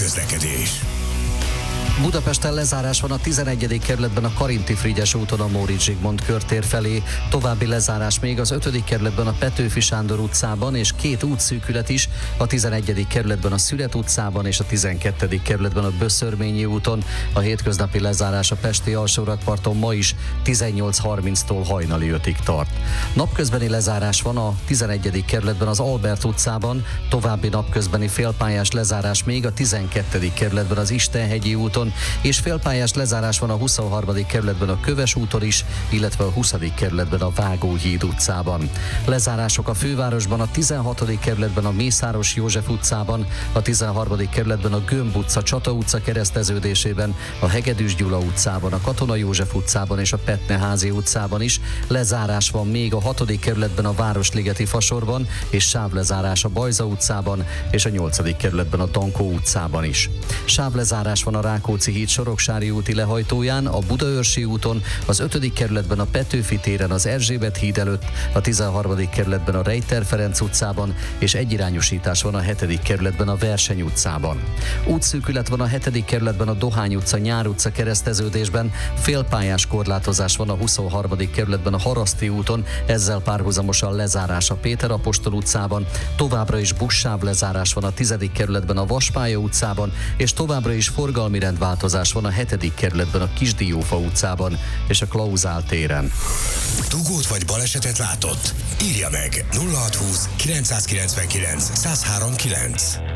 közlekedés. Budapesten lezárás van a 11. kerületben a Karinti-Frigyes úton a Móricz Zsigmond körtér felé. További lezárás még az 5. kerületben a Petőfi Sándor utcában, és 2 útszűkület is a 11. kerületben a Szüret utcában és a 12. kerületben a Böszörményi úton. A hétköznapi lezárás a pesti alsórakparton ma is 18:30-tól hajnali 5-ig tart. Napközbeni lezárás van a 11. kerületben az Albert utcában, további napközbeni félpályás lezárás még a 12. kerületben az Istenhegyi úton, és félpályás lezárás van a 23. kerületben a Köves úton is, illetve a 20. kerületben a Vágóhíd utcában. Lezárások a fővárosban a 16. kerületben a Mészáros József utcában, a 13. kerületben a Gömb utca, Csata utca kereszteződésében, a Hegedűs Gyula utcában, a Katona József utcában és a Petneházi utcában is. Lezárás van még a 6. kerületben a Városligeti Fasorban, és sávlezárás a Bajza utcában és a 8. kerületben a Dankó utcában is. Sávlezárás van a Rákóczi híd Soroksári úti lehajtóján, a Budaörsi úton, az 5. kerületben a Petőfi téren az Erzsébet híd előtt, a 13. kerületben a Rejter Ferenc utcában, és egyirányosítás van a 7. kerületben a Verseny utcában. Útszűkület van a 7. kerületben a Dohány utca, Nyár utca kereszteződésben, félpályás korlátozás van a 23. kerületben a Haraszti úton, ezzel párhuzamosan lezárás a Péter Apostol utcában, továbbra is buszsáv lezárás van a 10. kerületben a Vaspálya utcában, és továbbra is forgalmi rendváltozás van a 7. kerületben a Kisdiófa utcában és a Klauzál téren. Dugót vagy balesetet látott? Írja meg 0620 999 1039.